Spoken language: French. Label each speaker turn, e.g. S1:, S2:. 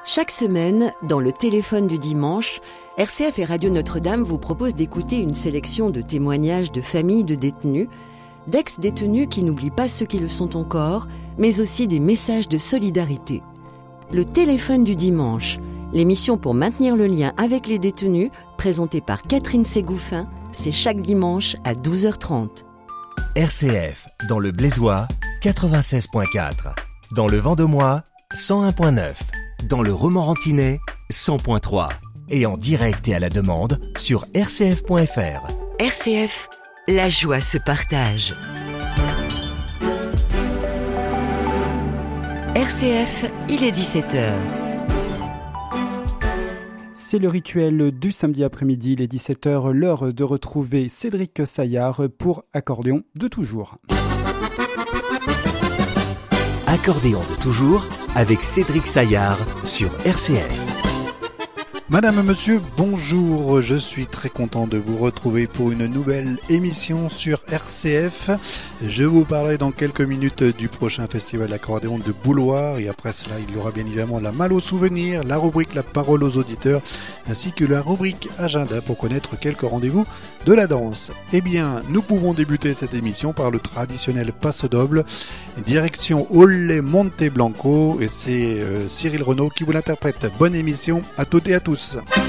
S1: Chaque semaine, dans le téléphone du dimanche, RCF et Radio Notre-Dame vous proposent d'écouter une sélection de témoignages de familles de détenus, d'ex-détenus qui n'oublient pas ceux qui le sont encore, mais aussi des messages de solidarité. Le téléphone du dimanche, l'émission pour maintenir le lien avec les détenus, présentée par Catherine Ségouffin, c'est chaque dimanche à 12h30.
S2: RCF, dans le Blésois, 96.4. Dans le Vendomois, 101.9. Dans le Romorantinais, 100.3. Et en direct et à la demande sur rcf.fr.
S1: RCF, la joie se partage. RCF, il est 17h.
S3: C'est le rituel du samedi après-midi, il est 17h, l'heure de retrouver Cédric Saillard pour Accordéon de toujours.
S2: Accordéon de toujours avec Cédric Saillard sur RCF.
S4: Madame, monsieur, bonjour, je suis très content de vous retrouver pour une nouvelle émission sur RCF. Je vous parlerai dans quelques minutes du prochain festival d'accordéon de Bouloir et après cela il y aura bien évidemment la malle aux souvenirs, la rubrique La parole aux auditeurs ainsi que la rubrique Agenda pour connaître quelques rendez-vous de la danse. Eh bien, nous pouvons débuter cette émission par le traditionnel passo doble, direction Olle Monte Blanco et c'est Cyril Renaud qui vous l'interprète. Bonne émission à toutes et à tous.